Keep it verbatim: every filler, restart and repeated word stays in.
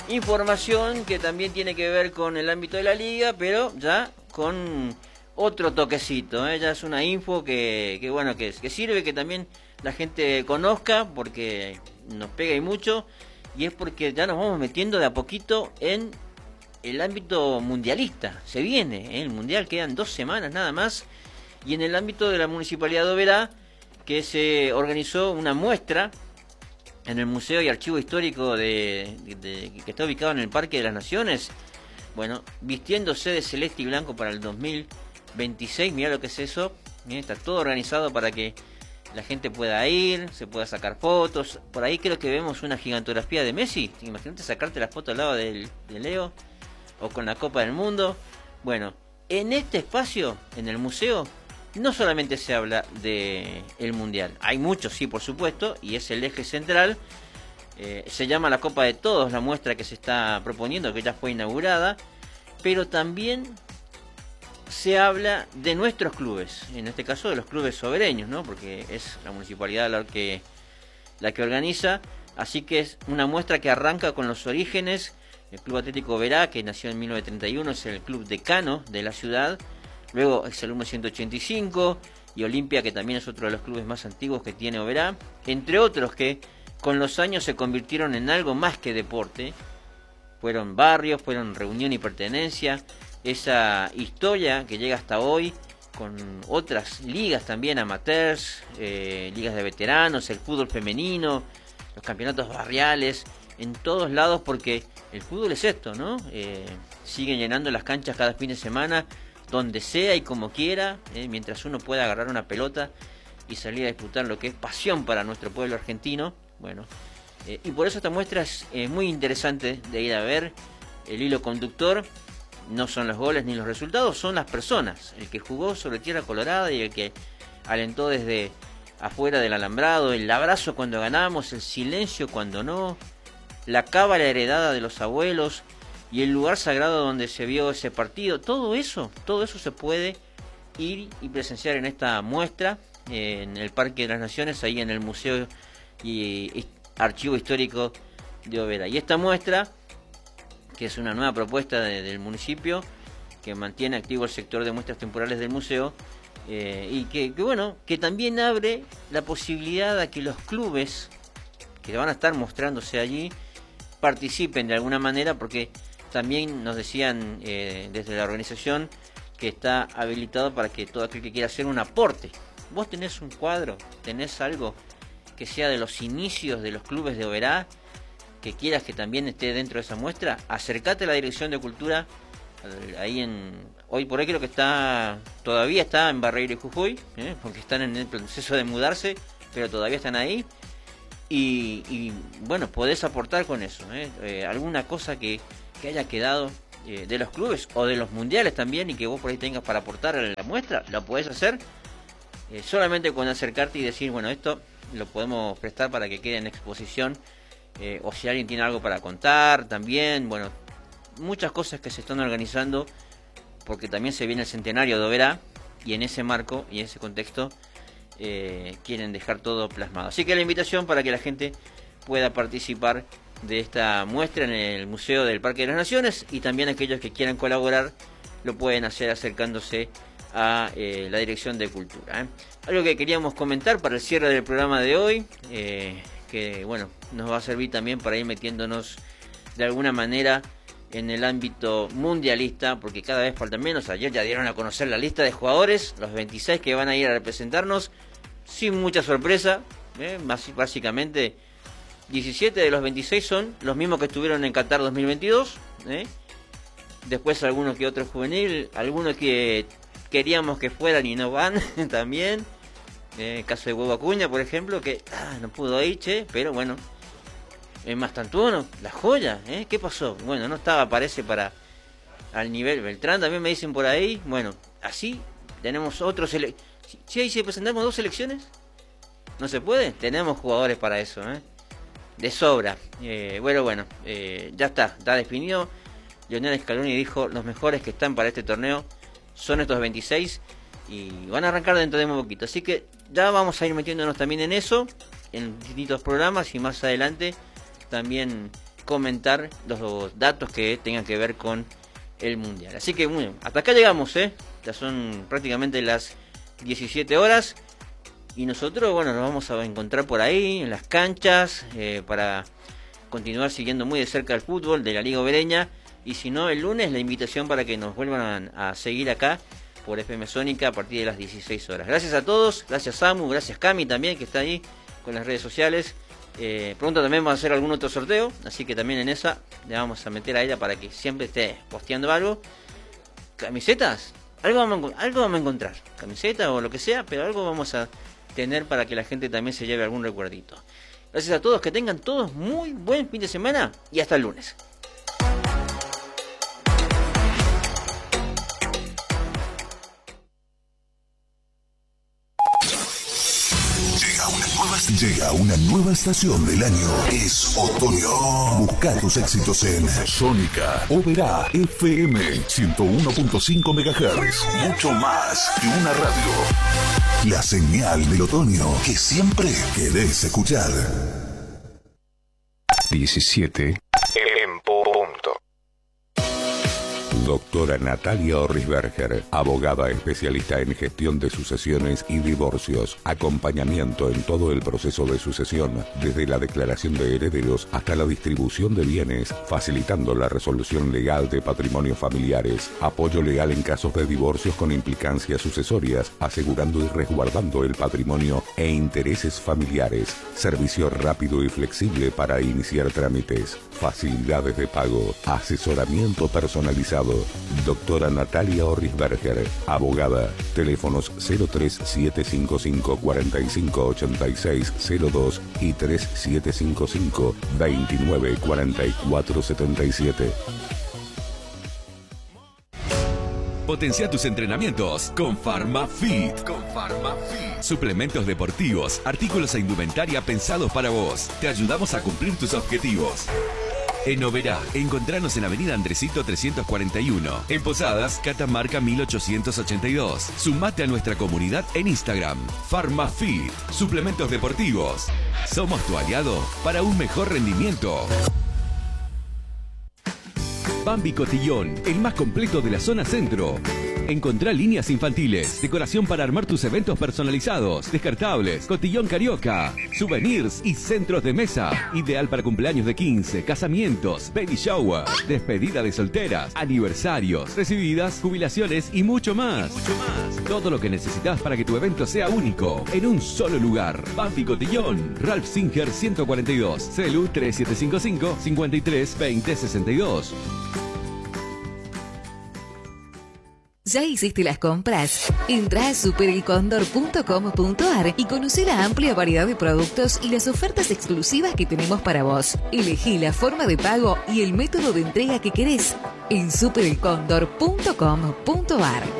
información que también tiene que ver con el ámbito de la liga, pero ya con otro toquecito, ¿eh? Ya es una info que, que bueno, que, que sirve que también la gente conozca, porque nos pega y mucho, y es porque ya nos vamos metiendo de a poquito en el ámbito mundialista. Se viene, ¿eh? El mundial, quedan dos semanas nada más, y en el ámbito de la Municipalidad de Oberá, que se organizó una muestra en el Museo y Archivo Histórico de, de, de, que está ubicado en el Parque de las Naciones, bueno, vistiéndose de celeste y blanco para el dos mil veintiséis, mirá lo que es eso, ¿eh? Está todo organizado para que la gente pueda ir, se pueda sacar fotos. Por ahí creo que vemos una gigantografía de Messi. Imagínate sacarte la foto al lado del, de Leo, o con la Copa del Mundo. Bueno, en este espacio, en el museo, no solamente se habla de el Mundial. Hay muchos, sí, por supuesto, y es el eje central. Eh, se llama la Copa de Todos, la muestra que se está proponiendo, que ya fue inaugurada. Pero también se habla de nuestros clubes, en este caso de los clubes sobereños, ¿no? Porque es la municipalidad la que, la que organiza. Así que es una muestra que arranca con los orígenes. El Club Atlético Oberá, que nació en mil novecientos treinta y uno, es el club decano de la ciudad. Luego Exalumno ciento ochenta y cinco y Olimpia, que también es otro de los clubes más antiguos que tiene Oberá, entre otros que con los años se convirtieron en algo más que deporte. Fueron barrios, fueron reunión y pertenencia. Esa historia que llega hasta hoy con otras ligas también amateurs, eh, ligas de veteranos, el fútbol femenino, los campeonatos barriales, en todos lados, porque el fútbol es esto, ¿no? Eh, siguen llenando las canchas cada fin de semana, donde sea y como quiera, eh, mientras uno pueda agarrar una pelota y salir a disfrutar lo que es pasión para nuestro pueblo argentino. Bueno, eh, y por eso esta muestra es eh, muy interesante de ir a ver. El hilo conductor no son los goles ni los resultados, son las personas. El que jugó sobre tierra colorada y el que alentó desde afuera del alambrado, el abrazo cuando ganamos, el silencio cuando no, la cábala heredada de los abuelos y el lugar sagrado donde se vio ese partido. Todo eso, todo eso se puede ir y presenciar en esta muestra, eh, en el Parque de las Naciones, ahí en el Museo y, y Archivo Histórico de Oberá. Y esta muestra, que es una nueva propuesta de, del municipio, que mantiene activo el sector de muestras temporales del museo, eh, y que, que bueno, que también abre la posibilidad a que los clubes que van a estar mostrándose allí participen de alguna manera, porque también nos decían eh, desde la organización que está habilitado para que todo aquel que quiera hacer un aporte. Vos tenés un cuadro, tenés algo que sea de los inicios de los clubes de Oberá, que quieras que también esté dentro de esa muestra, acercate a la Dirección de Cultura, ahí en, hoy por hoy creo que está, todavía está en Barreiro y Jujuy, ¿eh? Porque están en el proceso de mudarse, pero todavía están ahí, y, y bueno, podés aportar con eso, ¿eh? Eh, alguna cosa que, que haya quedado eh, de los clubes, o de los mundiales también, y que vos por ahí tengas para aportar a la muestra, lo podés hacer, eh, solamente con acercarte y decir, bueno, esto lo podemos prestar para que quede en exposición. Eh, o si alguien tiene algo para contar también, bueno, muchas cosas que se están organizando, porque también se viene el centenario de Oberá, y en ese marco y en ese contexto eh, quieren dejar todo plasmado. Así que la invitación para que la gente pueda participar de esta muestra en el Museo del Parque de las Naciones, y también aquellos que quieran colaborar lo pueden hacer acercándose a eh, la Dirección de Cultura, ¿eh? Algo que queríamos comentar para el cierre del programa de hoy, eh, que bueno, nos va a servir también para ir metiéndonos de alguna manera en el ámbito mundialista, porque cada vez falta menos. Ayer ya dieron a conocer la lista de jugadores, los veintiséis que van a ir a representarnos, sin mucha sorpresa, ¿eh? Básicamente diecisiete de los veintiséis son los mismos que estuvieron en Qatar dos mil veintidós, ¿eh? Después algunos que otros juvenil, algunos que queríamos que fueran y no van también. El eh, caso de Hugo Acuña, por ejemplo, que ah, no pudo ir, che, pero bueno. Es más Tantuono, la joya, ¿eh? ¿Qué pasó? Bueno, no estaba, parece, para al nivel. Beltrán también me dicen por ahí. Bueno, así tenemos otros. Sele... Si ahí si presentamos dos selecciones, no se puede. Tenemos jugadores para eso, ¿eh? De sobra. Eh, bueno, bueno, eh, ya está, está definido. Lionel Scaloni dijo: los mejores que están para este torneo son estos veintiséis. Y van a arrancar dentro de muy poquito. Así que ya vamos a ir metiéndonos también en eso, en distintos programas, y más adelante también comentar los datos que tengan que ver con el Mundial. Así que bueno, hasta acá llegamos, ¿eh? Ya son prácticamente las diecisiete horas y nosotros, bueno, nos vamos a encontrar por ahí en las canchas eh, para continuar siguiendo muy de cerca el fútbol de la Liga Obereña, y si no, el lunes la invitación para que nos vuelvan a, a seguir acá por F M Sónica a partir de las dieciséis horas. Gracias a todos, gracias Samu, gracias Cami también, que está ahí con las redes sociales. Eh, pronto también vamos a hacer algún otro sorteo, así que también en esa le vamos a meter a ella para que siempre esté posteando algo. ¿Camisetas? Algo vamos, a, algo vamos a encontrar, camiseta o lo que sea, pero algo vamos a tener para que la gente también se lleve algún recuerdito. Gracias a todos, que tengan todos muy buen fin de semana y hasta el lunes. Llega una nueva estación del año. Es otoño. Busca tus éxitos en Sónica Oberá F M ciento uno punto cinco megahertz. Mucho más que una radio. La señal del otoño que siempre querés escuchar. diecisiete en punto. Doctora Natalia Orrisberger, abogada especialista en gestión de sucesiones y divorcios, acompañamiento en todo el proceso de sucesión, desde la declaración de herederos hasta la distribución de bienes, facilitando la resolución legal de patrimonios familiares, apoyo legal en casos de divorcios con implicancias sucesorias, asegurando y resguardando el patrimonio e intereses familiares, servicio rápido y flexible para iniciar trámites, facilidades de pago, asesoramiento personalizado. Doctora Natalia Orrisberger, abogada. Teléfonos cero tres siete cinco cinco cuatro cinco ocho seis cero dos y tres siete cinco cinco veintinueve cuarenta y cuatro setenta y siete. Potencia tus entrenamientos con PharmaFit. Con PharmaFit. Suplementos deportivos, artículos e indumentaria pensados para vos. Te ayudamos a cumplir tus objetivos. En Oberá, encontranos en Avenida Andresito trescientos cuarenta y uno. En Posadas, Catamarca mil ochocientos ochenta y dos. Sumate a nuestra comunidad en Instagram. PharmaFit. Suplementos deportivos. Somos tu aliado para un mejor rendimiento. Bambi Cotillón, el más completo de la zona centro. Encontrá líneas infantiles, decoración para armar tus eventos personalizados, descartables, cotillón carioca, souvenirs y centros de mesa. Ideal para cumpleaños de quince, casamientos, baby shower, despedida de solteras, aniversarios, recibidas, jubilaciones y mucho más. Mucho más. Todo lo que necesitas para que tu evento sea único, en un solo lugar. Bambi Cotillón, Ralph Singer ciento cuarenta y dos, Celu tres siete cinco cinco, cincuenta y tres veinte sesenta y dos. ¿Ya hiciste las compras? Entrá a super el cóndor punto com punto ar y conoce la amplia variedad de productos y las ofertas exclusivas que tenemos para vos. Elegí la forma de pago y el método de entrega que querés en super el cóndor punto com punto ar.